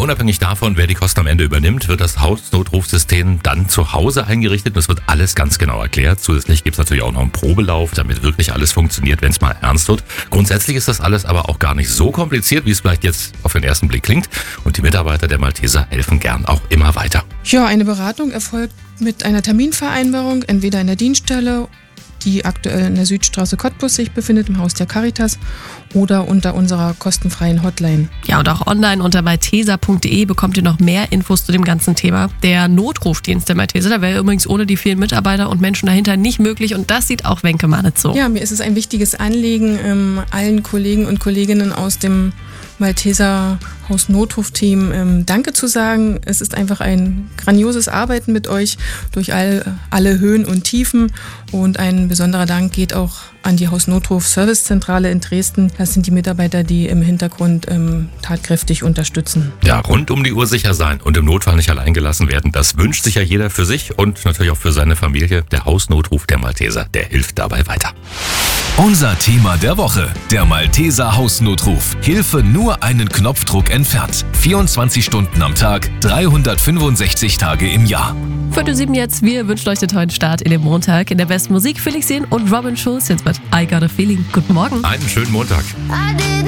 unabhängig davon, wer die Kosten am Ende übernimmt, wird das Hausnotrufsystem dann zu Hause eingerichtet. Das wird alles ganz genau erklärt. Zusätzlich gibt es natürlich auch noch einen Probelauf, damit wirklich alles funktioniert, wenn es mal ernst wird. Grundsätzlich ist das alles aber auch gar nicht so kompliziert, wie es vielleicht jetzt auf den ersten Blick klingt. Und die Mitarbeiter der Malteser helfen gern auch immer weiter. Ja, eine Beratung erfolgt mit einer Terminvereinbarung, entweder in der Dienststelle, die aktuell in der Südstraße Cottbus sich befindet, im Haus der Caritas, oder unter unserer kostenfreien Hotline. Ja, und auch online unter malteser.de bekommt ihr noch mehr Infos zu dem ganzen Thema. Der Notrufdienst der Malteser, der wäre übrigens ohne die vielen Mitarbeiter und Menschen dahinter nicht möglich, und das sieht auch Wenke Manitz so. Ja, mir ist es ein wichtiges Anliegen, allen Kollegen und Kolleginnen aus dem Malteser Hausnotrufteam Danke zu sagen. Es ist einfach ein grandioses Arbeiten mit euch durch alle Höhen und Tiefen, und ein besonderer Dank geht auch an die Hausnotruf-Servicezentrale in Dresden. Das sind die Mitarbeiter, die im Hintergrund tatkräftig unterstützen. Ja, rund um die Uhr sicher sein und im Notfall nicht allein gelassen werden, das wünscht sich ja jeder für sich und natürlich auch für seine Familie. Der Hausnotruf der Malteser, der hilft dabei weiter. Unser Thema der Woche: der Malteser Hausnotruf. Hilfe nur einen Knopfdruck entfernt. 24 Stunden am Tag, 365 Tage im Jahr. 4:07 jetzt. Wir wünschen euch einen tollen Start in den Montag. In der besten Musik Felix Jähn und Robin Schulz jetzt mit I Got a Feeling. Guten Morgen. Einen schönen Montag.